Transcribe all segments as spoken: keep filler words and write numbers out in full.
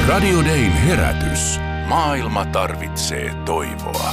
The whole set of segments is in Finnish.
Radio Dayn herätys. Maailma tarvitsee toivoa.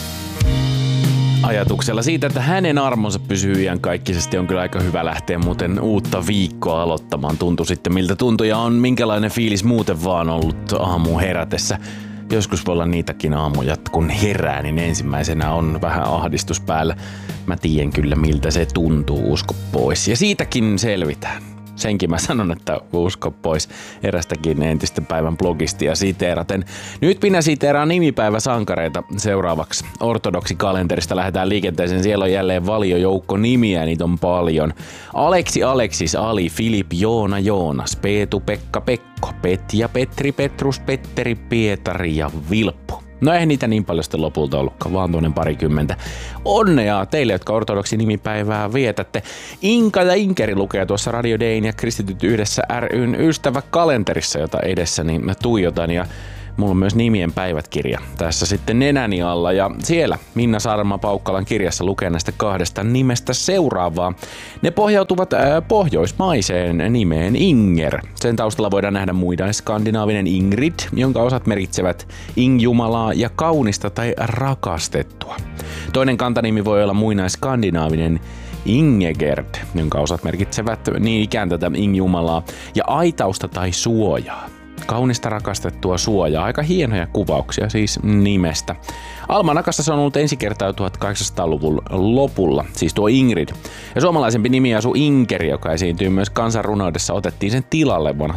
Ajatuksella siitä, että hänen armonsa pysyy iankaikkisesti, on kyllä aika hyvä lähteä muuten uutta viikkoa aloittamaan. Tuntui sitten miltä tuntui ja on minkälainen fiilis muuten vaan ollut aamu herätessä. Joskus voi olla niitäkin aamuja, kun herää, niin ensimmäisenä on vähän ahdistus päällä. Mä tiedän kyllä miltä se tuntuu, usko pois. Ja siitäkin selvitään. Senkin mä sanon, että usko pois erästäkin entisten päivän blogistia siteeraten. Nyt minä siteeraan nimipäiväsankareita seuraavaksi. Ortodoksikalenterista lähdetään liikenteeseen. Siellä on jälleen valiojoukko nimiä, niitä on paljon. Aleksi, Aleksis, Ali, Filip, Joona, Joonas, Peetu, Pekka, Pekko, Petja, Petri, Petrus, Petteri, Pietari ja Vilppu. No ei niitä niin paljon sitten lopulta ollutkaan, vaan tuonen parikymmentä. Onnea teille, jotka ortodoksi nimipäivää vietätte. Inka ja Inkeri lukee tuossa Radio Dayn ja Kristityt yhdessä ry:n ystäväkalenterissa, jota edessäni mä tuijotan. Ja mulla on myös nimien päivätkirja tässä sitten nenäni alla. Ja siellä Minna Saarma-Paukkalan kirjassa lukee näistä kahdesta nimestä seuraavaa. Ne pohjautuvat ää, pohjoismaiseen nimeen Inger. Sen taustalla voidaan nähdä muinaisskandinaavinen Ingrid, jonka osat merkitsevät ing-jumalaa ja kaunista tai rakastettua. Toinen kantanimi voi olla muinaisskandinaavinen Ingegerd, jonka osat merkitsevät niin ikään tätä ing-jumalaa ja aitausta tai suojaa. Kaunista rakastettua suojaa. Aika hienoja kuvauksia siis nimestä. Almanakassa se on ollut ensi kertaa tuhatkahdeksansataaluvun lopulla, siis tuo Ingrid. Ja suomalaisempi nimi asuu Inkeri, joka esiintyy myös kansanrunoudessa, otettiin sen tilalle vuonna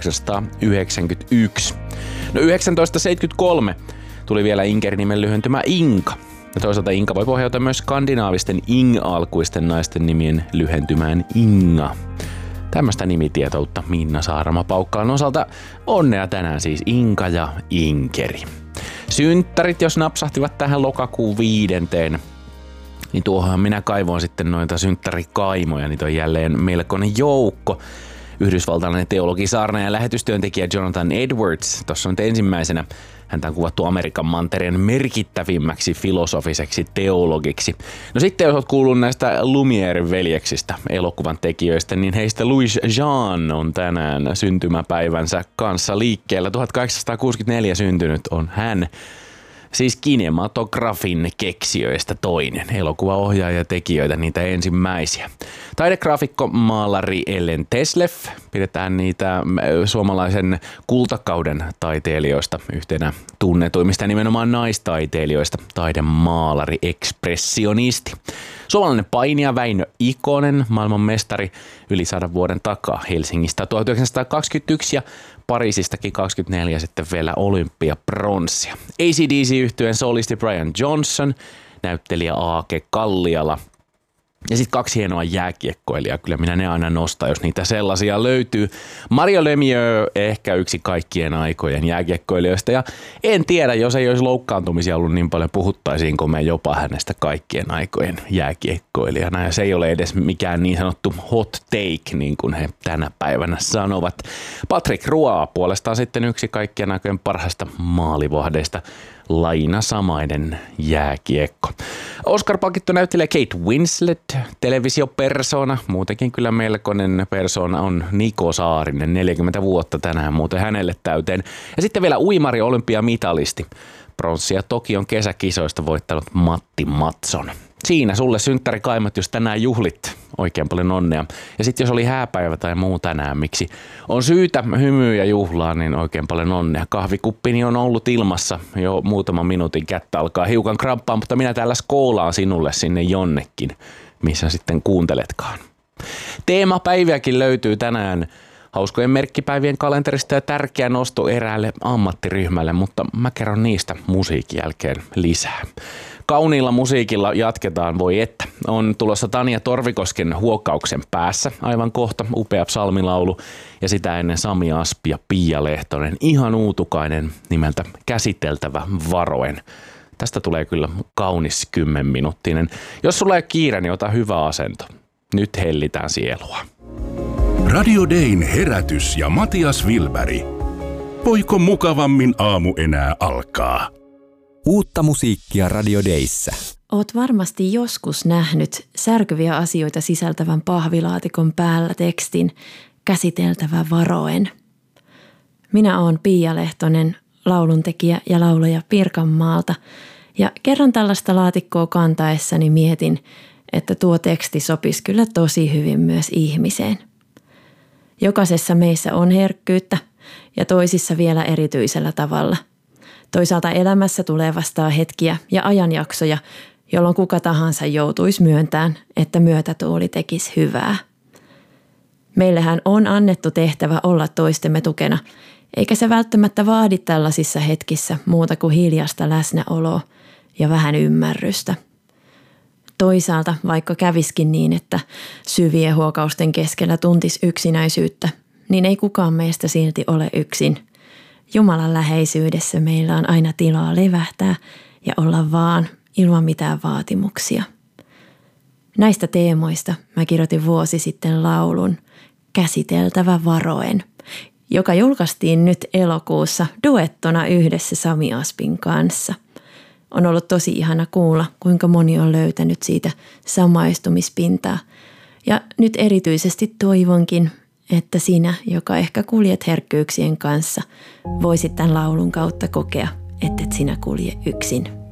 tuhatkahdeksansataayhdeksänkymmentäyksi. No yhdeksäntoistaseitsemänkymmentäkolme tuli vielä Inkeri-nimen lyhentymä Inka. Ja toisaalta Inka voi pohjautua myös skandinaavisten ing-alkuisten naisten nimien lyhentymään Inga. Tämmöistä nimitietoutta Minna Saarma-Paukkalan osalta. Onnea tänään siis Inka ja Inkeri. Synttärit, jos napsahtivat tähän lokakuun viidenteen, niin tuohon minä kaivoin sitten noita synttärikaimoja. Niitä on jälleen melkoinen joukko. Yhdysvaltalainen teologi, saarnaaja ja lähetystyöntekijä Jonathan Edwards. Tuossa on nyt ensimmäisenä. Häntä on kuvattu Amerikan mantereen merkittävimmäksi filosofiseksi teologiksi. No sitten jos olet kuullut näistä Lumierin veljeksistä, elokuvan tekijöistä, niin heistä Louis Jean on tänään syntymäpäivänsä kanssa liikkeellä. tuhatkahdeksansataakuusikymmentäneljä syntynyt on hän. Siis kinematografin keksijöistä toinen. Elokuvaohjaaja ja tekijöitä niitä ensimmäisiä. Taidegraafikko, maalari Ellen Tesleff. Pidetään niitä suomalaisen kultakauden taiteilijoista yhtenä tunnetuimmista nimenomaan naistaiteilijoista. Taidemaalari, ekspressionisti. Suomalainen painija Väinö Ikonen, maailmanmestari yli sadan vuoden takaa Helsingistä tuhatyhdeksänsataakaksikymmentäyksi ja Pariisistakin kaksikymmentäneljä sitten vielä olympiapronssia. A C D C-yhtyeen solisti Brian Johnson, näyttelijä Aake Kalliala ja sitten kaksi hienoa jääkiekkoilijaa. Kyllä minä ne aina nostan, jos niitä sellaisia löytyy. Mario Lemieux, ehkä yksi kaikkien aikojen jääkiekkoilijoista. Ja en tiedä, jos ei olisi loukkaantumisia ollut niin paljon, puhuttaisiinko me jopa hänestä kaikkien aikojen jääkiekkoilijana. Ja se ei ole edes mikään niin sanottu hot take, niin kuin he tänä päivänä sanovat. Patrick Roy puolestaan sitten yksi kaikkien aikojen parhaista maalivahdeista. Laina Samainen jääkiekko. Oscar-palkittu näyttelijä Kate Winslet, televisiopersona, muutenkin kyllä melkoinen persona on Niko Saarinen, neljäkymmentä vuotta tänään muuten hänelle täyteen. Ja sitten vielä uimari olympiamitalisti, pronssia Tokion kesäkisoista voittanut Matti Matson. Siinä sulle synttärikaimat, jos tänään juhlit. Oikein paljon onnea. Ja sitten jos oli hääpäivä tai muu tänään, miksi on syytä hymyä ja juhlaa, niin oikein paljon onnea. Kahvikuppini on ollut ilmassa jo muutaman minuutin, kättä alkaa hiukan kramppaa, mutta minä täällä skoolaan sinulle sinne jonnekin, missä sitten kuunteletkaan. Teemapäiviäkin löytyy tänään hauskojen merkkipäivien kalenterista ja tärkeä nosto eräälle ammattiryhmälle, mutta mä kerron niistä musiikin jälkeen lisää. Kauniilla musiikilla jatketaan, voi että. On tulossa Tanja Torvikosken Huokauksen päässä aivan kohta, upea psalmilaulu. Ja sitä ennen Sami Aspi ja Pia Lehtonen, ihan uutukainen nimeltä Käsiteltävä varoen. Tästä tulee kyllä kaunis kymmenminuuttinen. Jos sulla ei ole kiire, niin ota hyvä asento. Nyt hellitään sielua. Radio Dayn herätys ja Matias Wilberg. Voiko mukavammin aamu enää alkaa? Uutta musiikkia Radio Dayssä. Oot varmasti joskus nähnyt särkyviä asioita sisältävän pahvilaatikon päällä tekstin Käsiteltävä varoen. Minä oon Pia Lehtonen, lauluntekijä ja laulaja Pirkanmaalta. Ja kerran tällaista laatikkoa kantaessani mietin, että tuo teksti sopisi kyllä tosi hyvin myös ihmiseen. Jokaisessa meissä on herkkyyttä ja toisissa vielä erityisellä tavalla. Toisaalta elämässä tulee vastaan hetkiä ja ajanjaksoja, jolloin kuka tahansa joutuisi myöntämään, että myötätuuli tekisi hyvää. Meillähän on annettu tehtävä olla toistemme tukena, eikä se välttämättä vaadi tällaisissa hetkissä muuta kuin hiljasta läsnäoloa ja vähän ymmärrystä. Toisaalta vaikka käviskin niin, että syvien huokausten keskellä tuntisi yksinäisyyttä, niin ei kukaan meistä silti ole yksin. Jumalan läheisyydessä meillä on aina tilaa levähtää ja olla vaan ilman mitään vaatimuksia. Näistä teemoista mä kirjoitin vuosi sitten laulun Käsiteltävä varoen, joka julkaistiin nyt elokuussa duettona yhdessä Sami Aspin kanssa. On ollut tosi ihana kuulla, kuinka moni on löytänyt siitä samaistumispintaa. Ja nyt erityisesti toivonkin, että sinä, joka ehkä kuljet herkkyyksien kanssa, voisit tämän laulun kautta kokea, ettet sinä kulje yksin.